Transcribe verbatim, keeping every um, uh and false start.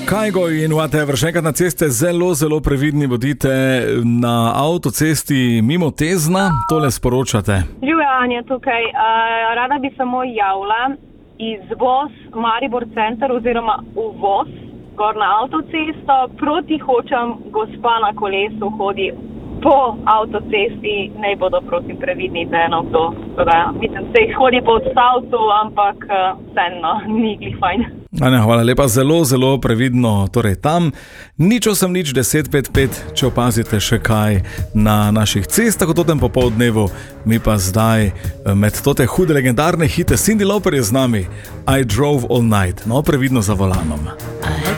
Kajgo in whatever, še enkrat na ceste zelo, zelo previdni bodite na avtocesti mimo Tezna, tole sporočate. Živja Anja tukaj, uh, rada bi samo javila izvoz Maribor center oziroma uvoz gor na avtocesto, proti hočem gospa na kolesu hodi po avtocesti, naj bodo prosim previdni, da eno kdo, da mislim, se jih hodi po odstavcu, ampak uh, vseeno, ni glih fajn. Anja, hvala lepa, zelo, zelo previdno, torej tam. Nič osem nič deset pet pet, če opazite še kaj na naših cestah v totem popoldnevu, mi pa zdaj med tote hude legendarne hite Cyndi Lauper je z nami. I drove all night, no previdno za volanom.